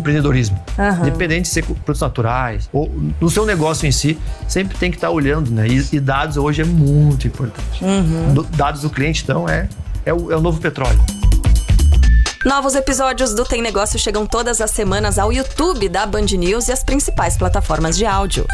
empreendedorismo. Independente de ser produtos naturais ou no seu negócio em si, sempre tem que estar olhando, né? E dados hoje é muito importante. Dados do cliente, então, é o novo petróleo. Novos episódios do Tem Negócio chegam todas as semanas ao YouTube da Band News e as principais plataformas de áudio.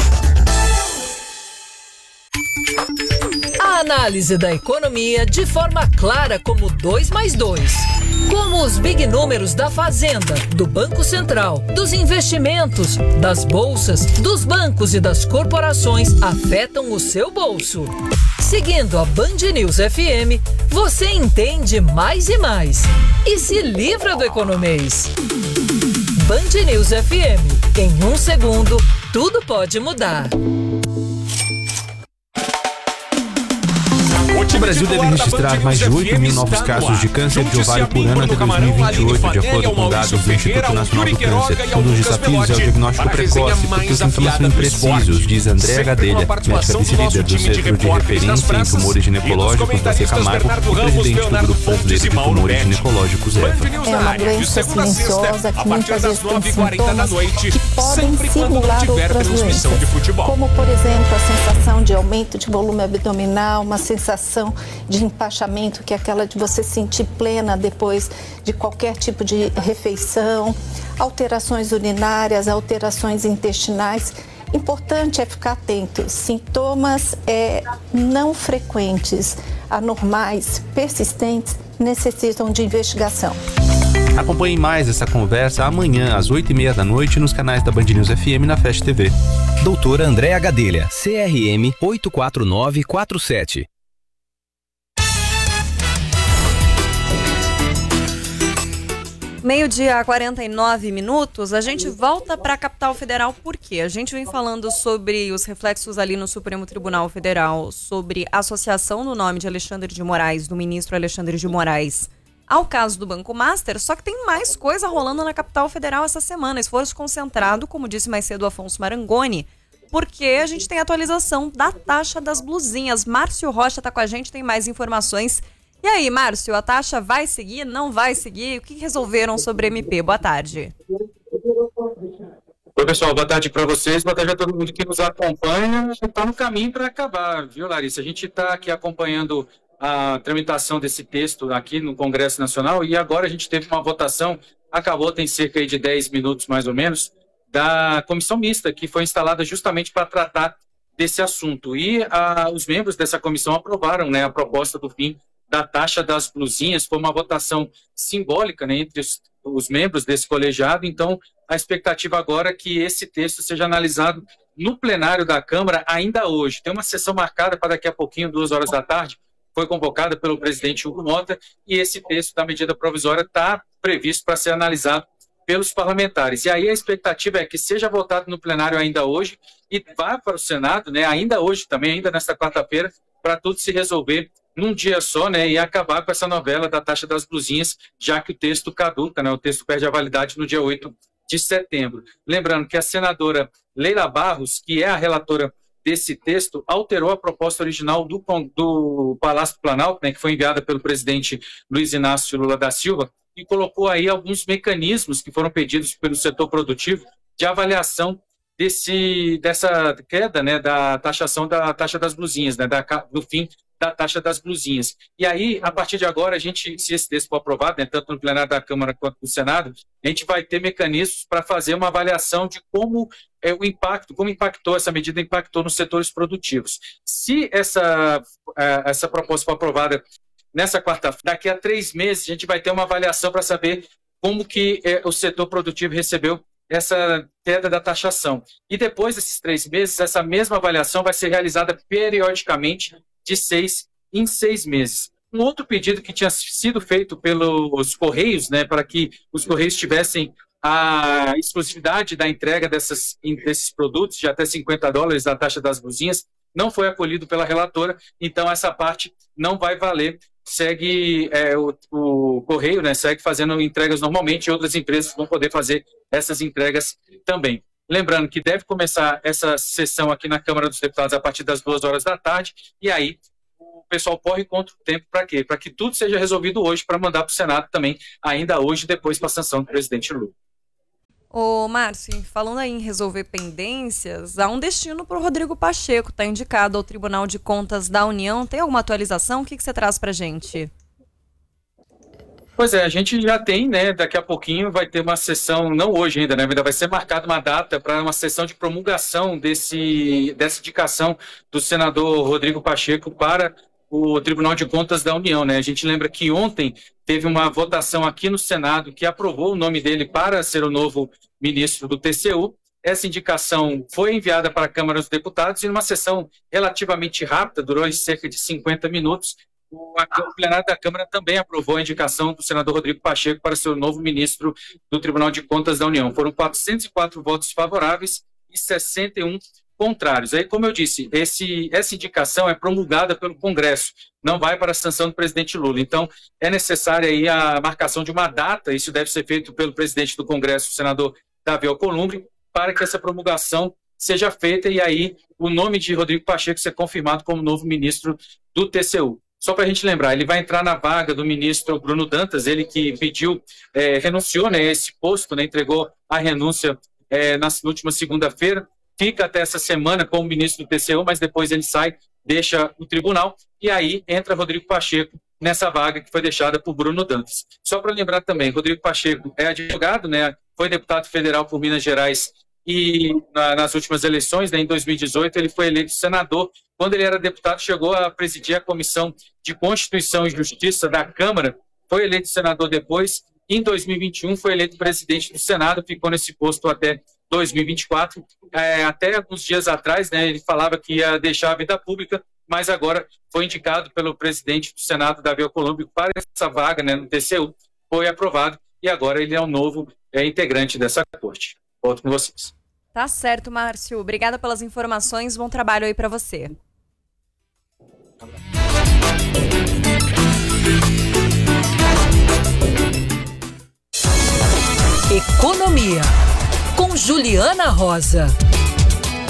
A análise da economia de forma clara como 2+2. Como os big números da Fazenda, do Banco Central, dos investimentos, das bolsas, dos bancos e das corporações afetam o seu bolso. Seguindo a Band News FM, você entende mais e mais e se livra do economês. Band News FM. Em 1 segundo, tudo pode mudar. O Brasil deve registrar mais de 8 mil novos casos de câncer de ovário por ano até 2028, de acordo com dados do Instituto Nacional do Câncer. Um dos desafios é o diagnóstico precoce, porque os sintomas são imprecisos, diz Andréa Gadelha, médica vice-líder do Centro de Referência em Tumores Ginecológicos da Camargo e presidente do Grupo Brasileiro de Tumores Ginecológicos, EVA. É uma doença silenciosa que muitas vezes tem sintomas que podem simular outras doenças, como, por exemplo, a sensação de aumento de volume abdominal, uma sensação de empachamento, que é aquela de você sentir plena depois de qualquer tipo de refeição, alterações urinárias, alterações intestinais. Importante é ficar atento. Sintomas não frequentes, anormais, persistentes, necessitam de investigação. Acompanhe mais essa conversa amanhã às 8h30 da noite nos canais da Band News FM e na Fast TV. Doutora Andréa Gadelha, CRM 84947. Meio-dia, 49 minutos, a gente volta para a capital federal. Por quê? A gente vem falando sobre os reflexos ali no Supremo Tribunal Federal, sobre a associação do nome de Alexandre de Moraes, do ministro Alexandre de Moraes, ao caso do Banco Master. Só que tem mais coisa rolando na capital federal essa semana. Esforço concentrado, como disse mais cedo o Afonso Marangoni, porque a gente tem atualização da taxa das blusinhas. Márcio Rocha está com a gente, tem mais informações. E aí, Márcio, a taxa vai seguir, não vai seguir? O que resolveram sobre MP? Boa tarde. Oi, pessoal, boa tarde para vocês, boa tarde a todo mundo que nos acompanha. Está no caminho para acabar, viu, Larissa? A gente está aqui acompanhando a tramitação desse texto aqui no Congresso Nacional e agora a gente teve uma votação, acabou tem cerca de 10 minutos mais ou menos, da comissão mista, que foi instalada justamente para tratar desse assunto. E os membros dessa comissão aprovaram, né, a proposta do fim da taxa das blusinhas. Foi uma votação simbólica, né, entre os membros desse colegiado. Então, a expectativa agora é que esse texto seja analisado no plenário da Câmara ainda hoje. Tem uma sessão marcada para daqui a pouquinho, 2 horas da tarde, foi convocada pelo presidente Hugo Mota, e esse texto da medida provisória está previsto para ser analisado pelos parlamentares. E aí a expectativa é que seja votado no plenário ainda hoje e vá para o Senado, né, ainda hoje também, ainda nesta quarta-feira, para tudo se resolver num dia só, né, e acabar com essa novela da taxa das blusinhas, já que o texto caduca, né, o texto perde a validade no dia 8 de setembro. Lembrando que a senadora Leila Barros, que é a relatora desse texto, alterou a proposta original do Palácio do Planalto, né, que foi enviada pelo presidente Luiz Inácio Lula da Silva, e colocou aí alguns mecanismos que foram pedidos pelo setor produtivo de avaliação dessa queda, né, da taxação da taxa das blusinhas, né, do fim da taxa das blusinhas. E aí, a partir de agora, se esse texto for aprovado, né, tanto no plenário da Câmara quanto no Senado, a gente vai ter mecanismos para fazer uma avaliação de como essa medida impactou nos setores produtivos. Se essa proposta for aprovada nessa quarta-feira, daqui a 3 meses, a gente vai ter uma avaliação para saber como que o setor produtivo recebeu essa queda da taxação. E depois desses 3 meses, essa mesma avaliação vai ser realizada periodicamente de 6 em 6 meses. Um outro pedido que tinha sido feito pelos Correios, né, para que os Correios tivessem a exclusividade da entrega desses produtos de até $50 da taxa das blusinhas, não foi acolhido pela relatora, então essa parte não vai valer. Segue o Correio, né, segue fazendo entregas normalmente, e outras empresas vão poder fazer essas entregas também. Lembrando que deve começar essa sessão aqui na Câmara dos Deputados a partir das 2 horas da tarde, e aí o pessoal corre contra o tempo para quê? Para que tudo seja resolvido hoje, para mandar para o Senado também, ainda hoje, depois para a sanção do presidente Lula. Ô, Márcio, falando aí em resolver pendências, há um destino para o Rodrigo Pacheco, está indicado ao Tribunal de Contas da União. Tem alguma atualização? O que você traz para a gente? Pois é, a gente já tem, né? Daqui a pouquinho vai ter uma sessão, não hoje ainda, né? Ainda vai ser marcada uma data para uma sessão de promulgação dessa indicação do senador Rodrigo Pacheco para o Tribunal de Contas da União, né? A gente lembra que ontem teve uma votação aqui no Senado que aprovou o nome dele para ser o novo ministro do TCU. Essa indicação foi enviada para a Câmara dos Deputados e numa sessão relativamente rápida, durou cerca de 50 minutos, o plenário da Câmara também aprovou a indicação do senador Rodrigo Pacheco para ser o novo ministro do Tribunal de Contas da União. Foram 404 votos favoráveis e 61 contrários. Aí, como eu disse, essa indicação é promulgada pelo Congresso, não vai para a sanção do presidente Lula. Então, é necessária aí a marcação de uma data, isso deve ser feito pelo presidente do Congresso, o senador Davi Alcolumbre, para que essa promulgação seja feita e aí o nome de Rodrigo Pacheco ser confirmado como novo ministro do TCU. Só para a gente lembrar, ele vai entrar na vaga do ministro Bruno Dantas, ele que pediu, renunciou, né, a esse posto, né, entregou a renúncia na última segunda-feira, fica até essa semana como ministro do TCU, mas depois ele sai, deixa o tribunal, e aí entra Rodrigo Pacheco nessa vaga que foi deixada por Bruno Dantas. Só para lembrar também, Rodrigo Pacheco é advogado, né, foi deputado federal por Minas Gerais e nas últimas eleições, né, em 2018, ele foi eleito senador. Quando ele era deputado, chegou a presidir a Comissão de Constituição e Justiça da Câmara, foi eleito senador depois, em 2021 foi eleito presidente do Senado, ficou nesse posto até 2024. Até alguns dias atrás, né, ele falava que ia deixar a vida pública, mas agora foi indicado pelo presidente do Senado, Davi Alcolumbre, para essa vaga, né, no TCU, foi aprovado e agora ele é o novo integrante dessa corte. Volto com vocês. Tá certo, Márcio. Obrigada pelas informações. Bom trabalho aí para você. Economia, com Juliana Rosa.